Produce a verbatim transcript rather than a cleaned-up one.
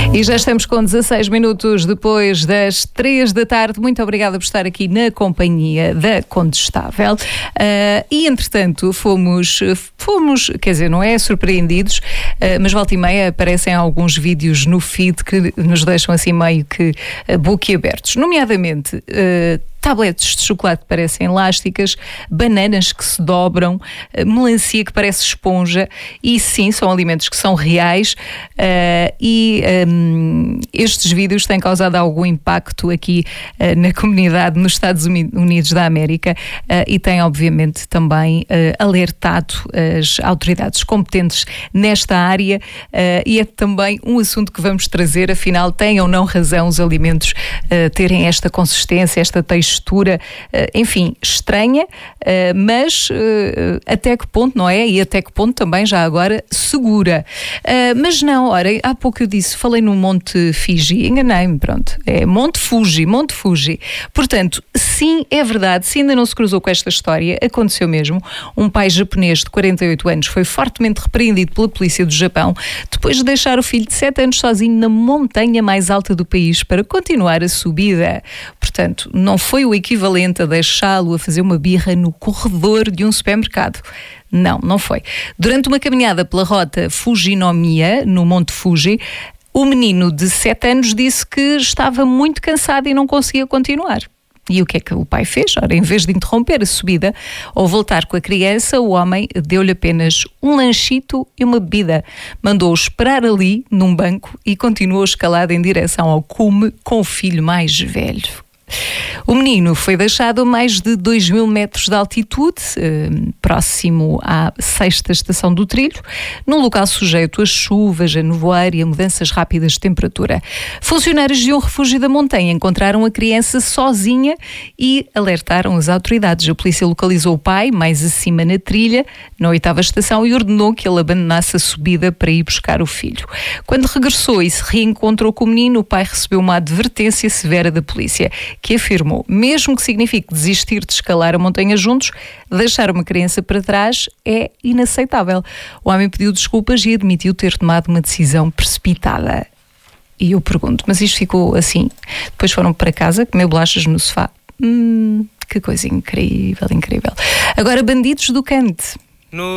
E já estamos com dezasseis minutos depois das três da tarde. Muito obrigada por estar aqui na companhia da Condestável. Uh, e, entretanto, fomos, fomos, quer dizer, não é surpreendidos, uh, mas volta e meia aparecem alguns vídeos no feed que nos deixam assim meio que uh, boquiabertos. Nomeadamente, uh, tabletes de chocolate que parecem elásticas, bananas que se dobram, melancia que parece esponja, e sim, são alimentos que são reais, uh, e um, estes vídeos têm causado algum impacto aqui uh, na comunidade nos Estados Unidos da América, uh, e têm obviamente também uh, alertado as autoridades competentes nesta área, uh, e é também um assunto que vamos trazer, afinal têm ou não razão os alimentos uh, terem esta consistência, esta textura, textura, enfim, estranha, mas até que ponto, não é? E até que ponto também, já agora, segura. Mas não, ora, há pouco eu disse, falei no Monte Fiji, enganei-me, pronto, é Monte Fuji, Monte Fuji. Portanto, sim, é verdade, se ainda não se cruzou com esta história, aconteceu mesmo. Um pai japonês de quarenta e oito anos foi fortemente repreendido pela polícia do Japão depois de deixar o filho de sete anos sozinho na montanha mais alta do país para continuar a subida. Portanto, não foi o equivalente a deixá-lo a fazer uma birra no corredor de um supermercado. Não, não foi. Durante uma caminhada pela rota Fujinomiya, no Monte Fuji, o menino de sete anos disse que estava muito cansado e não conseguia continuar. E o que é que o pai fez? Ora, em vez de interromper a subida ou voltar com a criança, o homem deu-lhe apenas um lanchito e uma bebida. Mandou-o esperar ali, num banco, e continuou escalado em direção ao cume com o filho mais velho. O menino foi deixado a mais de dois mil metros de altitude, eh, próximo à sexta estação do trilho, num local sujeito a chuvas, a nevoeiro e a mudanças rápidas de temperatura. Funcionários de um refúgio da montanha encontraram a criança sozinha e alertaram as autoridades. A polícia localizou o pai mais acima na trilha, na oitava estação, e ordenou que ele abandonasse a subida para ir buscar o filho. Quando regressou e se reencontrou com o menino, o pai recebeu uma advertência severa da polícia, que afirmou, mesmo que signifique desistir de escalar a montanha juntos, deixar uma criança para trás é inaceitável. O homem pediu desculpas e admitiu ter tomado uma decisão precipitada. E eu pergunto, mas isto ficou assim? Depois foram para casa, comer bolachas no sofá. Hum, que coisa incrível, incrível. Agora, bandidos do Cante. No...